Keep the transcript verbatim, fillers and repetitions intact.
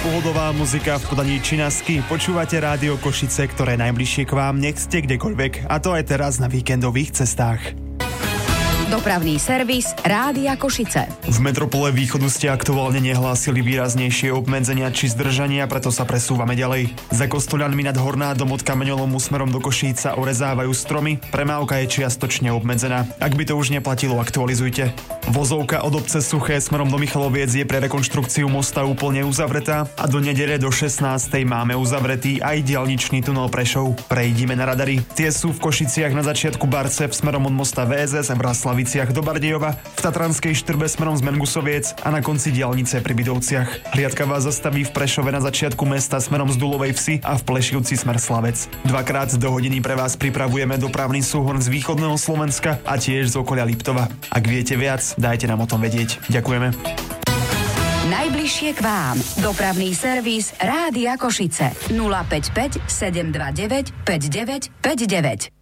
pohodová muzika v podaní Činasky. Počúvate Rádio Košice, ktoré najbližšie k vám, nech ste kdekoľvek. A to aj teraz na víkendových cestách. Dopravný servis Rádia Košice. V metropole východu ste aktuálne nehlásili výraznejšie obmedzenia či zdržania, preto sa presúvame ďalej. Za Kostoľanmi nad Hornádom od Kameňolomu smerom do Košíc sa orezávajú stromy, premávka je čiastočne obmedzená. Ak by to už neplatilo, aktualizujte. Vozovka od obce Suché smerom do Michaloviec je pre rekonštrukciu mosta úplne uzavretá a do nedele do šestnástej máme uzavretý aj diaľničný tunel Prešov. Prejdime na radary. Tie sú v Košiciach na začiatku Barcev smerom od mosta vé es es, v Raslaviciach do Bardejova, v Tatranskej Štrbe smerom z Mengusoviec a na konci diaľnice pri Bidovciach. Hliadka vás zastaví v Prešove na začiatku mesta smerom z Dulovej Vsi a v Plešivci smer Slavec. Dvakrát do hodiny pre vás pripravujeme dopravný súhon z východného Slovenska a tiež z okolia Liptova. Ak viete viac, dajte nám o tom vedieť. Ďakujeme. Najbližšie k vám. Dopravný servis Rádia Košice. nula päť päť sedem dva deväť päť deväť päť deväť.